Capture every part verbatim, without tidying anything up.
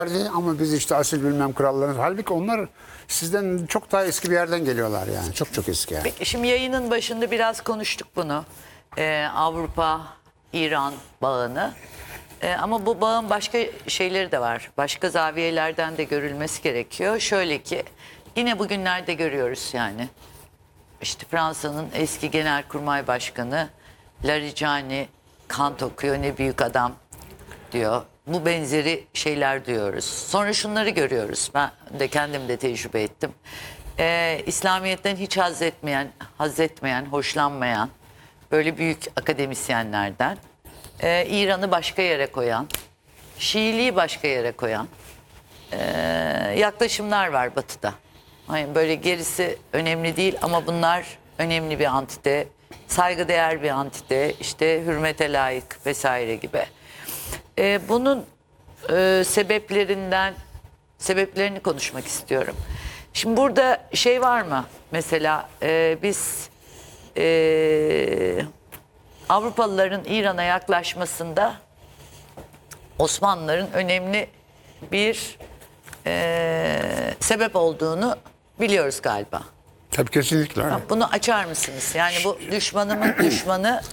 ama biz işte asil bilmem krallarız. Halbuki onlar sizden çok daha eski bir yerden geliyorlar yani. Çok çok eski yani. Peki şimdi yayının başında biraz konuştuk bunu. Ee, Avrupa-İran bağını. Ee, ama bu bağın başka şeyleri de var. Başka zaviyelerden de görülmesi gerekiyor. Şöyle ki yine bugünlerde görüyoruz yani. İşte Fransa'nın eski Genelkurmay Başkanı Larijani kant okuyor, ne büyük adam diyor. Bu benzeri şeyler diyoruz. Sonra şunları görüyoruz. Ben de kendim de tecrübe ettim. Ee, İslamiyet'ten hiç haz etmeyen, haz etmeyen, hoşlanmayan böyle büyük akademisyenlerden, e, İran'ı başka yere koyan, Şiiliği başka yere koyan e, yaklaşımlar var Batı'da. Yani böyle gerisi önemli değil ama bunlar önemli bir antite, saygıdeğer bir antite, işte hürmete layık vesaire gibi. Ee, bunun e, sebeplerinden, sebeplerini konuşmak istiyorum. Şimdi burada şey var mı? Mesela e, biz e, Avrupalıların İran'a yaklaşmasında Osmanlıların önemli bir e, sebep olduğunu biliyoruz galiba. Tabii kesinlikle öyle. Bunu açar mısınız? Yani bu düşmanımın düşmanı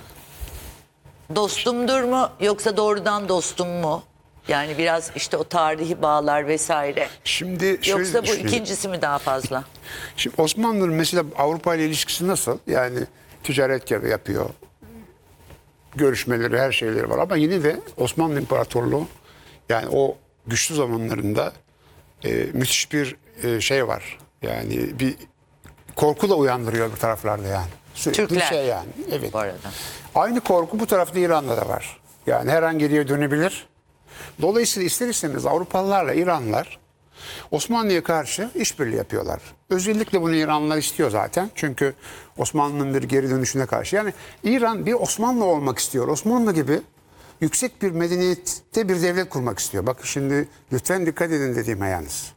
dostumdur mu yoksa doğrudan dostum mu? Yani biraz işte o tarihi bağlar vesaire. Şimdi şöyle Yoksa bu düşünelim. ikincisi mi daha fazla? Şimdi Osmanlı'nın mesela Avrupa ile ilişkisi nasıl? Yani ticaret yapıyor. Görüşmeleri, her şeyleri var ama yine de Osmanlı İmparatorluğu yani o güçlü zamanlarında e, müthiş bir e, şey var. Yani bir korku da uyandırıyor bu taraflarda yani. Sürekli Türkler. şey yani. Evet. Bu arada. Aynı korku bu tarafta İran'da da var. Yani her an geriye dönebilir. Dolayısıyla ister istemez Avrupalılarla İranlılar Osmanlı'ya karşı işbirliği yapıyorlar. Özellikle bunu İranlılar istiyor zaten. Çünkü Osmanlı'nın bir geri dönüşüne karşı. Yani İran bir Osmanlı olmak istiyor. Osmanlı gibi yüksek bir medeniyette bir devlet kurmak istiyor. Bakın şimdi lütfen dikkat edin dediğime yalnız.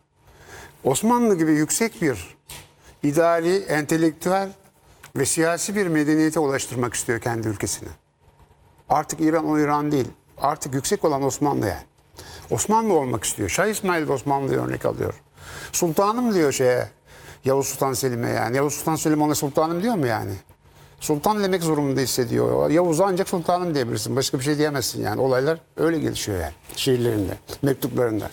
Osmanlı gibi yüksek bir ideali, entelektüel ve siyasi bir medeniyete ulaştırmak istiyor kendi ülkesini. Artık İran o İran değil. Artık yüksek olan Osmanlı yani. Osmanlı olmak istiyor. Şah İsmail de Osmanlı'ya örnek alıyor. Sultanım diyor şeye, Yavuz Sultan Selim'e yani. Yavuz Sultan Selim ona sultanım diyor mu yani? Sultan demek zorunda hissediyor. Yavuz'a ancak sultanım diyebilirsin. Başka bir şey diyemezsin yani. Olaylar öyle gelişiyor yani. Şiirlerinde, mektuplarında.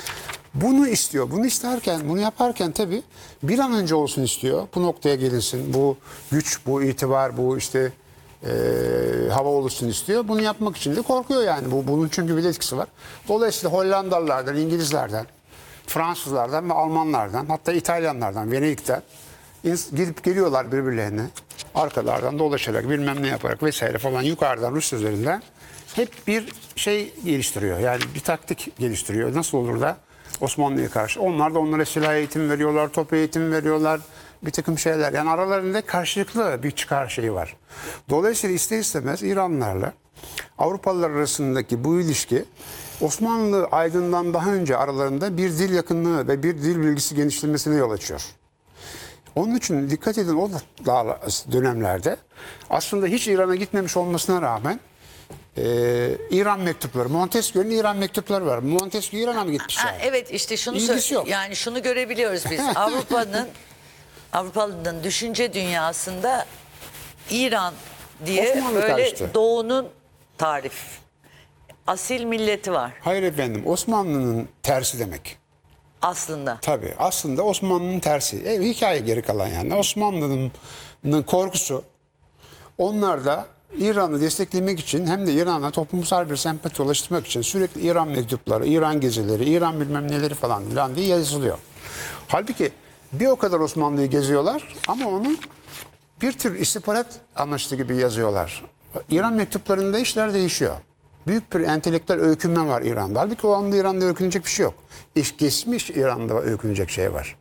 Bunu istiyor. Bunu isterken, bunu yaparken tabii bir an önce olsun istiyor. Bu noktaya gelinsin. Bu güç, bu itibar, bu işte e, hava olursun istiyor. Bunu yapmak için de korkuyor yani. Bu, bunun çünkü bir etkisi var. Dolayısıyla Hollandalılardan, İngilizlerden, Fransızlardan ve Almanlardan, hatta İtalyanlardan, Venedik'ten gidip geliyorlar birbirlerine. Arkalardan dolaşarak, bilmem ne yaparak vesaire falan yukarıdan Rus üzerinden hep bir şey geliştiriyor. Yani bir taktik geliştiriyor. Nasıl olur da Osmanlı'ya karşı. Onlar da onlara silah eğitimi veriyorlar, top eğitimi veriyorlar. Bir takım şeyler. Yani aralarında karşılıklı bir çıkar şeyi var. Dolayısıyla ister istemez İranlılarla Avrupalılar arasındaki bu ilişki Osmanlı aydından daha önce aralarında bir dil yakınlığı ve bir dil bilgisi genişlemesine yol açıyor. Onun için dikkat edin o dönemlerde aslında hiç İran'a gitmemiş olmasına rağmen Ee, İran mektupları, Montesquieu'nun İran mektupları var. Montesquieu İran'a mı gitmiş Ha, yani? evet işte şunu İlgisi yok. yani şunu görebiliyoruz biz. Avrupa'nın Avrupalı'nın düşünce dünyasında İran diye Osmanlı böyle karıştı. doğunun tarif. Asil milleti var Hayır efendim, Osmanlı'nın tersi demek. aslında. Tabii aslında Osmanlı'nın tersi. E, hikaye geri kalan yani. Osmanlı'nın korkusu onlar da İran'ı desteklemek için hem de İran'a toplumsal bir sempati ulaştırmak için sürekli İran mektupları, İran gezileri, İran bilmem neleri falan filan diye yazılıyor. Halbuki bir o kadar Osmanlı'yı geziyorlar ama onu bir tür istihbarat amaçlı gibi yazıyorlar. İran mektuplarında işler değişiyor. Büyük bir entelektüel öykünme var İran'da. Halbuki o anda İran'da öykünecek bir şey yok. İş geçmiş İran'da öykünecek şey var.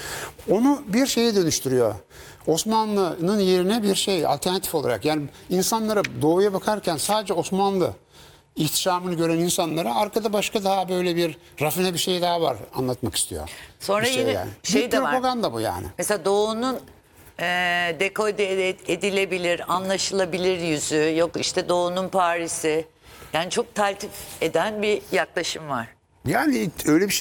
Onu bir şeye dönüştürüyor. Osmanlı'nın yerine bir şey alternatif olarak. Yani insanlara doğuya bakarken sadece Osmanlı ihtişamını gören insanlara arkada başka daha böyle bir rafine bir şey daha var anlatmak istiyor. Sonra Bir şey yine yani. şey bir de var. propaganda bu yani. Mesela doğunun e, dekode edilebilir, anlaşılabilir yüzü, yok işte doğunun Paris'i. Yani çok taltif eden bir yaklaşım var. Yani öyle bir şey